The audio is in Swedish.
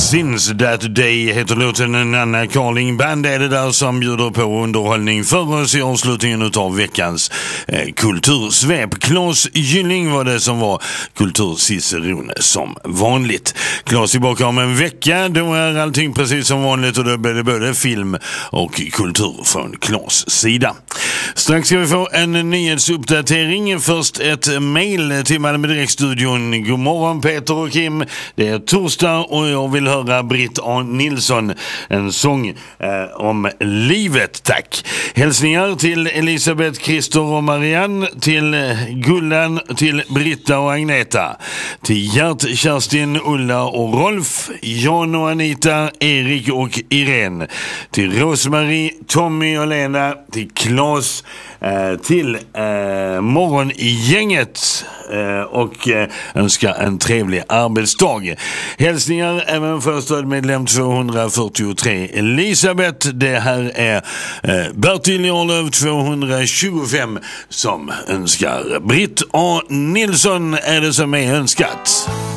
Since That Day heter låten. Anna Carling Band är det där som bjuder på underhållning för oss i avslutningen av veckans kultursvep. Claes Gylling var det som var kulturciceron som vanligt. Claes tillbaka om en vecka, då är allting precis som vanligt och då blir det både film och kultur från Claes sida. Strax ska vi få en nyhetsuppdatering. Först ett mejl till Malmö Direktstudion. God morgon Peter och Kim. Det är torsdag och jag vill höra Britt A. Nilsson, en sång om livet, tack. Hälsningar till Elisabeth, Christer och Marianne, till Gullan, till Britta och Agneta, till Gert, Kerstin, Ulla och Rolf, Jan och Anita, Erik och Irene, till Rosmarie, Tommy och Lena, till Claes, till morgon i gänget och önskar en trevlig arbetsdag. Hälsningar även för stödmedlem 243 Elisabeth. Det här är Bertil Jarlöv 225 som önskar. Britt A. Nilsson är det som är önskat.